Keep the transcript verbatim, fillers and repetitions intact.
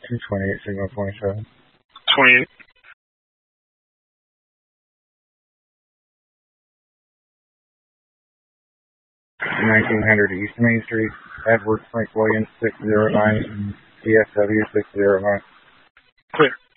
two twenty-eight, signal twenty-seven. twenty-eight. nineteen hundred East Main Street, Edward Frank Williams, six zero nine, D S W six zero nine. Clear.